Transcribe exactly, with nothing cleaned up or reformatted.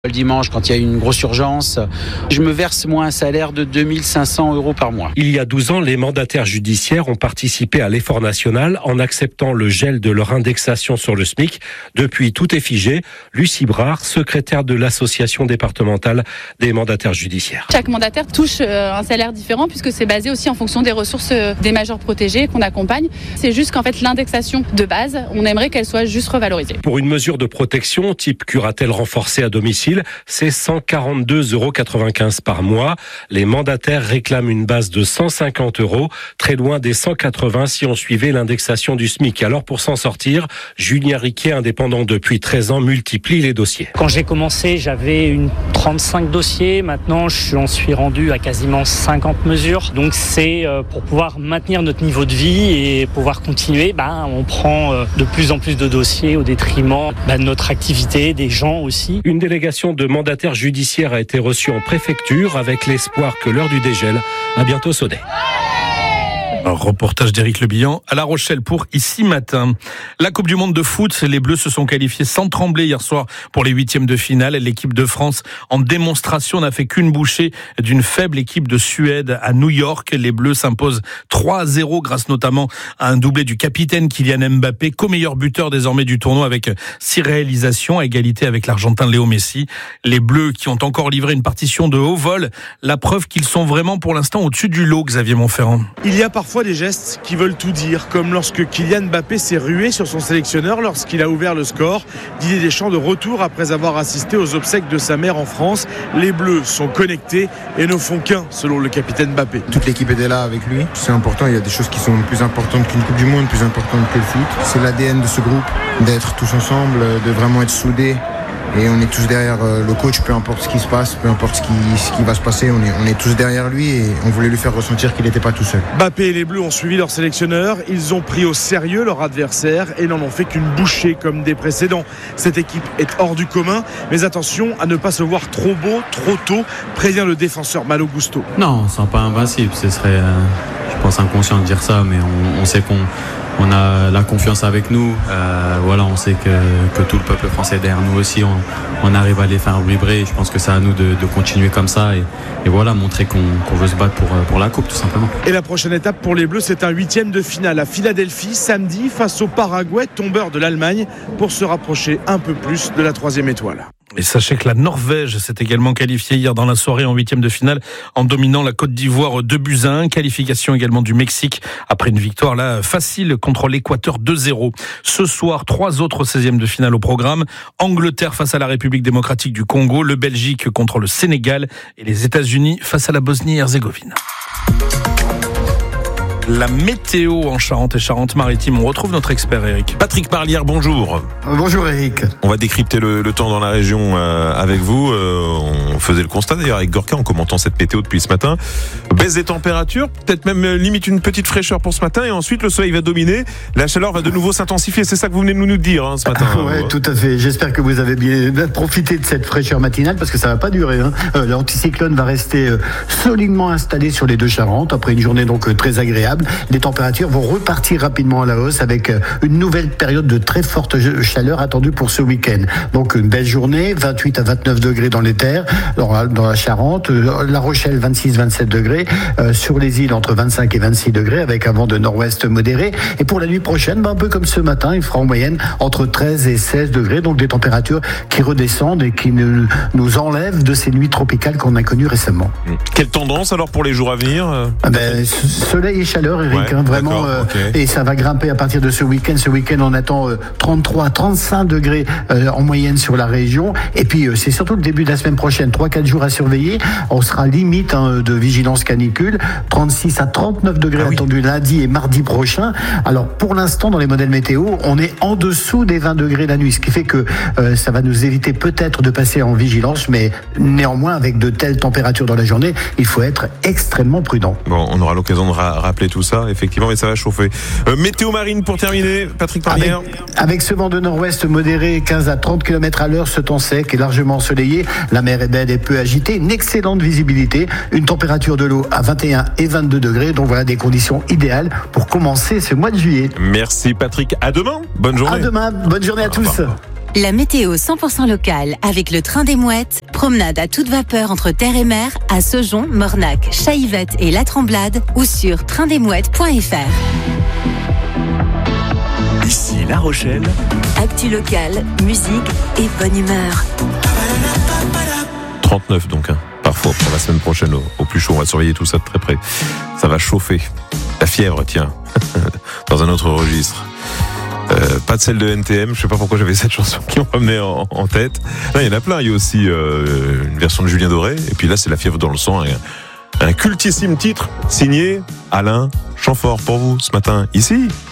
Le dimanche, quand il y a une grosse urgence, je me verse moi un salaire de deux mille cinq cents euros par mois. Il y a douze ans, les mandataires judiciaires ont participé à l'effort national en acceptant le gel de leur indexation sur le SMIC. Depuis, tout est figé. Lucie Brard, secrétaire de l'association départementale des mandataires judiciaires. Chaque mandataire touche un salaire différent puisque c'est basé aussi en fonction des ressources des majeurs protégés qu'on accompagne. C'est juste qu'en fait, l'indexation de base, on aimerait qu'elle soit juste revalorisée. Pour une mesure de protection type curatelle renforcée à domicile, c'est cent quarante-deux euros quatre-vingt-quinze par mois. Les mandataires réclament une base de cent cinquante euros, très loin des cent quatre-vingts si on suivait l'indexation du SMIC. Alors pour s'en sortir, Julien Riquet, indépendant depuis treize ans, multiplie les dossiers. Quand j'ai commencé, j'avais une trente-cinq dossiers. Maintenant, j'en suis rendu à quasiment cinquante mesures. Donc c'est pour pouvoir maintenir notre niveau de vie et pouvoir continuer, bah, on prend de plus en plus de dossiers au détriment bah, de notre activité, des gens aussi. Une délégation de mandataires judiciaires a été reçue en préfecture avec l'espoir que l'heure du dégel a bientôt sonné. Un reportage d'Éric Lebihan à La Rochelle pour Ici Matin. La Coupe du Monde de foot, les Bleus se sont qualifiés sans trembler hier soir pour les huitièmes de finale. L'équipe de France, en démonstration, n'a fait qu'une bouchée d'une faible équipe de Suède à New York. Les Bleus s'imposent trois à zéro grâce notamment à un doublé du capitaine Kylian Mbappé, co-meilleur buteur désormais du tournoi avec six réalisations à égalité avec l'Argentin Léo Messi. Les Bleus qui ont encore livré une partition de haut vol, la preuve qu'ils sont vraiment pour l'instant au-dessus du lot, Xavier Montferrand. Il y a parfois des gestes qui veulent tout dire, comme lorsque Kylian Mbappé s'est rué sur son sélectionneur lorsqu'il a ouvert le score. Didier Deschamps de retour après avoir assisté aux obsèques de sa mère en France. Les Bleus sont connectés et ne font qu'un, selon le capitaine Mbappé. Toute l'équipe était là avec lui. C'est important, il y a des choses qui sont plus importantes qu'une Coupe du Monde, plus importantes que le foot. C'est l'A D N de ce groupe, d'être tous ensemble, de vraiment être soudés. Et on est tous derrière le coach, peu importe ce qui se passe, peu importe ce qui, ce qui va se passer, on est, on est tous derrière lui et on voulait lui faire ressentir qu'il n'était pas tout seul. Mbappé et les Bleus ont suivi leur sélectionneur, ils ont pris au sérieux leur adversaire et n'en ont fait qu'une bouchée comme des précédents. Cette équipe est hors du commun, mais attention à ne pas se voir trop beau, trop tôt, prévient le défenseur Malo Gusto. Non, on ne sont pas invincibles, ce serait, euh, je pense, inconscient de dire ça, mais on, on sait qu'on On a la confiance avec nous, euh, voilà, on sait que, que tout le peuple français est derrière nous aussi, on, on arrive à les faire vibrer. Je pense que c'est à nous de, de continuer comme ça et, et voilà, montrer qu'on, qu'on veut se battre pour, pour la Coupe tout simplement. Et la prochaine étape pour les Bleus, c'est un huitième de finale à Philadelphie samedi face au Paraguay, tombeur de l'Allemagne, pour se rapprocher un peu plus de la troisième étoile. Et sachez que la Norvège s'est également qualifiée hier dans la soirée en huitième de finale en dominant la Côte d'Ivoire deux buts à un. Qualification également du Mexique après une victoire là facile contre l'Équateur deux zéro. Ce soir, trois autres seizièmes de finale au programme. Angleterre face à la République démocratique du Congo, le Belgique contre le Sénégal et les États-Unis face à la Bosnie-Herzégovine. La météo en Charente et Charente-Maritime. On retrouve notre expert Eric. Patrick Marlière, bonjour. Bonjour Eric. On va décrypter le, le temps dans la région euh, avec vous. Euh, on faisait le constat d'ailleurs avec Gorka en commentant cette météo depuis ce matin. Baisse des températures, peut-être même euh, limite une petite fraîcheur pour ce matin et ensuite le soleil va dominer. La chaleur va de nouveau s'intensifier. C'est ça que vous venez de nous dire hein, ce matin. Ah, ouais, tout à fait. J'espère que vous avez bien profité de cette fraîcheur matinale parce que ça va pas durer. Hein. Euh, l'anticyclone va rester euh, solidement installé sur les deux Charentes après une journée donc euh, très agréable. Les températures vont repartir rapidement à la hausse avec une nouvelle période de très forte chaleur attendue pour ce week-end. Donc une belle journée, vingt-huit à vingt-neuf degrés dans les terres, dans la, dans la Charente, La Rochelle vingt-six à vingt-sept degrés, euh, sur les îles entre vingt-cinq et vingt-six degrés avec un vent de nord-ouest modéré. Et pour la nuit prochaine, ben, un peu comme ce matin, il fera en moyenne entre treize et seize degrés, donc des températures qui redescendent et qui nous, nous enlèvent de ces nuits tropicales qu'on a connues récemment. Quelle tendance alors pour les jours à venir ah ben, soleil et chaleur, Eric. Ouais, hein, vraiment, euh, okay. Et ça va grimper à partir de ce week-end. Ce week-end, on attend euh, trente-trois à trente-cinq degrés euh, en moyenne sur la région. Et puis, euh, c'est surtout le début de la semaine prochaine. trois à quatre jours à surveiller. On sera limite hein, de vigilance canicule. trente-six à trente-neuf degrés ah oui. attendus lundi et mardi prochain. Alors, pour l'instant, dans les modèles météo, on est en dessous des vingt degrés la nuit. Ce qui fait que euh, ça va nous éviter peut-être de passer en vigilance. Mais néanmoins, avec de telles températures dans la journée, il faut être extrêmement prudent. Bon, on aura l'occasion de ra- rappeler tout ça. Effectivement, mais ça va chauffer. Euh, météo marine pour terminer, Patrick Marlière. Avec, avec ce vent de nord-ouest modéré, quinze à trente kilomètres à l'heure, ce temps sec est largement ensoleillé. La mer est belle et peu agitée. Une excellente visibilité. Une température de l'eau à vingt et un et vingt-deux degrés. Donc voilà des conditions idéales pour commencer ce mois de juillet. Merci Patrick. À demain. Bonne journée. À demain. Bonne journée à tous. La météo cent pour cent locale avec le train des Mouettes. Promenade à toute vapeur entre terre et mer à Saujon, Mornac, Chaillevette et La Tremblade ou sur train des mouettes point f r. Ici La Rochelle. Actu locale, musique et bonne humeur. trente-neuf donc, hein, parfois pour la semaine prochaine au, au plus chaud. On va surveiller tout ça de très près. Ça va chauffer. La fièvre, tiens, dans un autre registre. Euh, pas de celle de N T M, je sais pas pourquoi j'avais cette chanson qui me revenait en, en tête. Là, il y en a plein. Il y a aussi euh, une version de Julien Doré. Et puis là, c'est La fièvre dans le sang. Un, un cultissime titre signé Alain Chamfort pour vous ce matin, ici.